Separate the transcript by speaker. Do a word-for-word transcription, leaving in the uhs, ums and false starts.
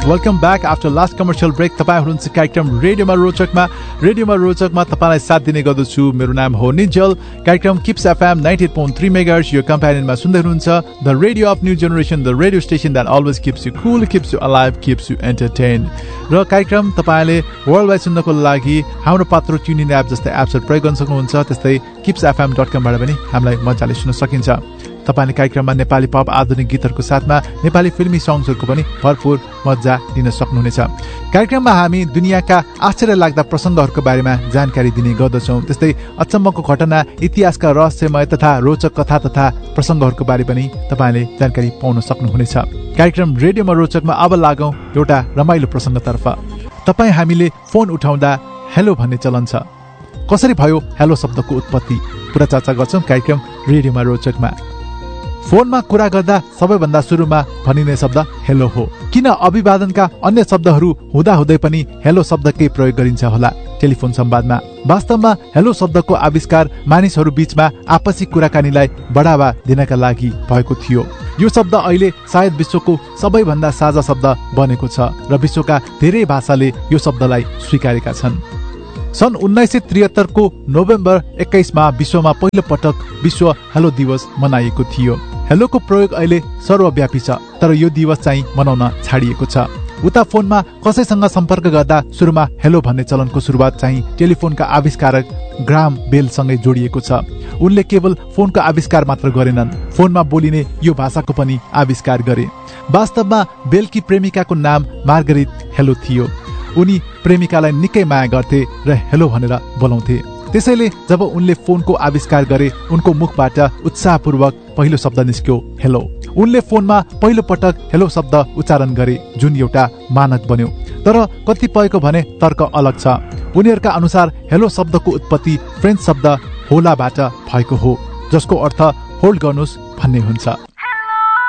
Speaker 1: Welcome back after last commercial brake. तपाईँ हुनुहुन्छ कार्यक्रम रेडियोमा रोचकमा। रेडियोमा रोचकमा तपाईँलाई साथ दिने गर्दछु। मेरो नाम हो निजल। कार्यक्रम kips FM ninety at point three megahertz यो कम्प्यानियनमा सुन्दै हुनुहुन्छ। The radio of new generation, the radio station that always kips you Kul, kips you alive, kips you entertain. र कार्यक्रम तपाईँले वर्ल्ड वाइड सुन्नको लागि हाम्रो पात्रो ट्युनिङ एप जस्तै एप्सहरू प्रयोग गर्न सक्नुहुन्छ। त्यस्तै किप्स एफएम डट कमबाट पनि हामीलाई मजाले सुन्न सकिन्छ। तपाईँले कार्यक्रममा नेपाली पप आधुनिक गीतहरूको साथमा नेपाली फिल्मी सङ्ग्सहरूको पनि भरपूर मजा लिन सक्नुहुनेछ। कार्यक्रममा हामी दुनियाँका आश्चर्य लाग्दा प्रसङ्गहरूको बारेमा जानकारी दिने गर्दछौँ। त्यस्तै अचम्मको घटना, इतिहासका रहस्यमय तथा रोचक कथा तथा प्रसङ्गहरूको बारे पनि तपाईँले जानकारी पाउन सक्नुहुनेछ। कार्यक्रम रेडियोमा रोचकमा अब लागौँ एउटा रमाइलो प्रसङ्गतर्फ। तपाईँ हामीले फोन उठाउँदा हेलो भन्ने चलन छ। कसरी भयो हेलो शब्दको उत्पत्ति पुरा चर्चा गर्छौँ कार्यक्रम रेडियोमा रोचकमा। फोनमा कुरा गर्दा सबैभन्दा सुरुमा भनिने शब्द हेलो हो। किन अभिवादनका अन्य शब्दहरू हुँदाहुँदै पनि हेलो शब्दकै प्रयोग गरिन्छ होला टेलिफोन संवादमा? वास्तवमा हेलो शब्दको आविष्कार मानिसहरू बीचमा आपसी कुराकानीलाई बढावा दिनका लागि भएको थियो। यो शब्द अहिले सायद विश्वको सबैभन्दा साझा शब्द बनेको छ र विश्वका धेरै भाषाले यो शब्दलाई स्वीकारेका छन्। सन् उन्नाइस सय त्रिहत्तरको नोभेम्बर एक्काइसमा विश्वमा पहिलो पटक विश्व हेलो दिवस मनाइएको थियो। हेलोको प्रयोग अहिले सर्वव्यापी छ, तर यो दिवस चाहिँ मनाउन छाडिएको छ। उता फोनमा कसैसँग सम्पर्क गर्दा सुरुमा हेलो भन्ने चलनको सुरुवात चाहिँ टेलिफोनका आविष्कारक ग्राहम बेलसँगै जोडिएको छ। उनले केवल फोनको आविष्कार मात्र गरेनन्, फोनमा बोलिने यो भाषाको पनि आविष्कार गरे। वास्तवमा बेलकी प्रेमिकाको नाम मार्गरिट हेलो थियो। उनी प्रेमिकालाई निकै माया गर्थे र हेलो भनेर बोलाउँथे। त्यसैले जब उनले फोनको आविष्कार गरे, उनको मुखबाट उत्साहपूर्वक पहिलो शब्द निस्क्यो हेलो। उनले फोनमा पहिलो पटक हेलो शब्द उच्चारण गरे, जुन एउटा मानक बन्यो। तर कतिपयको भने तर्क अलग छ। उनीहरूका अनुसार हेलो शब्दको उत्पत्ति फ्रेन्च शब्द होलाबाट भएको हो, जसको अर्थ होल्ड गर्नुस् भन्ने हुन्छ।